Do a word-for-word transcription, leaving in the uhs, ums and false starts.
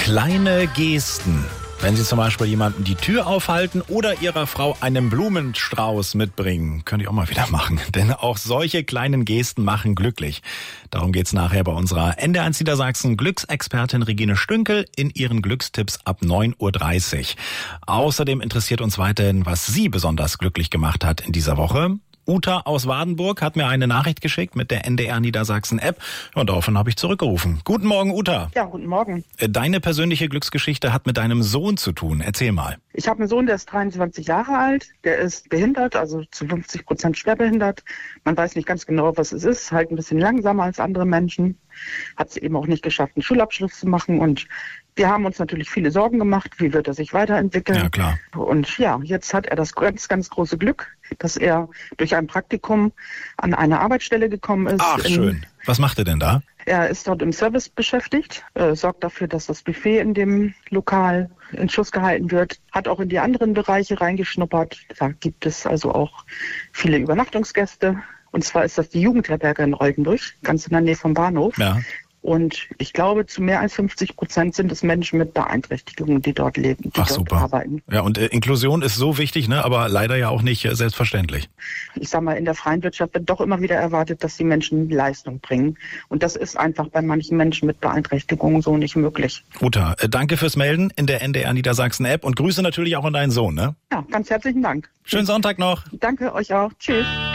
Kleine Gesten. Wenn Sie zum Beispiel jemandem die Tür aufhalten oder Ihrer Frau einen Blumenstrauß mitbringen, könnte ich auch mal wieder machen. Denn auch solche kleinen Gesten machen glücklich. Darum geht's nachher bei unserer N D R eins Niedersachsen Glücksexpertin Regine Stünkel in ihren Glückstipps ab neun Uhr dreißig. Außerdem interessiert uns weiterhin, was Sie besonders glücklich gemacht hat in dieser Woche. Uta aus Wadenburg hat mir eine Nachricht geschickt mit der N D R Niedersachsen App und daraufhin habe ich zurückgerufen. Guten Morgen, Uta. Ja, guten Morgen. Deine persönliche Glücksgeschichte hat mit deinem Sohn zu tun. Erzähl mal. Ich habe einen Sohn, der ist dreiundzwanzig Jahre alt. Der ist behindert, also zu fünfzig Prozent schwerbehindert. Man weiß nicht ganz genau, was es ist. Halt ein bisschen langsamer als andere Menschen. Hat es eben auch nicht geschafft, einen Schulabschluss zu machen. Und wir haben uns natürlich viele Sorgen gemacht. Wie wird er sich weiterentwickeln? Ja, klar. Und ja, jetzt hat er das ganz, ganz große Glück, dass er durch ein Praktikum an eine Arbeitsstelle gekommen ist. Ach, schön. Was macht er denn da? Er ist dort im Service beschäftigt, äh, sorgt dafür, dass das Buffet in dem Lokal in Schuss gehalten wird, hat auch in die anderen Bereiche reingeschnuppert. Da gibt es also auch viele Übernachtungsgäste. Und zwar ist das die Jugendherberge in Oldenburg, ganz in der Nähe vom Bahnhof. Ja. Und ich glaube, zu mehr als fünfzig Prozent sind es Menschen mit Beeinträchtigungen, die dort leben, die Ach, dort super. arbeiten. Ja, und äh, Inklusion ist so wichtig, ne, aber leider ja auch nicht äh, selbstverständlich. Ich sag mal, in der freien Wirtschaft wird doch immer wieder erwartet, dass die Menschen Leistung bringen. Und das ist einfach bei manchen Menschen mit Beeinträchtigungen so nicht möglich. Uta, äh, danke fürs Melden in der N D R Niedersachsen App und Grüße natürlich auch an deinen Sohn, ne? Ja, ganz herzlichen Dank. Schönen Sonntag noch. Danke euch auch. Tschüss.